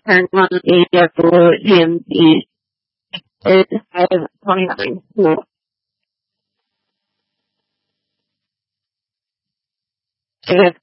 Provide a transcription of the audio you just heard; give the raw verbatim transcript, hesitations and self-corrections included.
Turn one area for D M V is five twenty-nine. Cool. If